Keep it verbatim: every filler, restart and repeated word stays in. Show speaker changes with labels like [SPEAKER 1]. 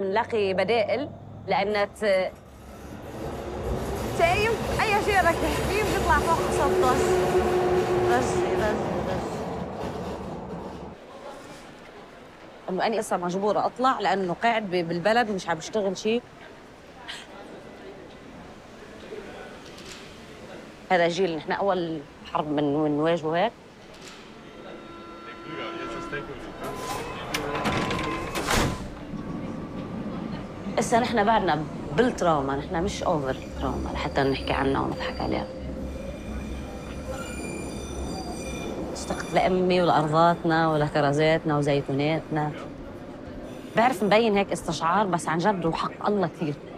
[SPEAKER 1] نلاقي بدائل لأن ت... شايف أي شيء بدك تحكيه بيطلع فوق خصب بس بس بس بس إنه أنا لسه مجبورة أطلع لأنه قاعد بالبلد ومش عم بشتغل شيء. هذا جيل نحن أول حرب من نواجهه هيك. هسه نحن بعدنا بالتراما، نحن مش اوفر تراما لحتى نحكي عنها ونضحك عليها. اشتقت لأمي ولأرضاتنا ولكرزاتنا وزيتوناتنا. بعرف مبين هيك استشعار بس عن جد وحق الله كثير.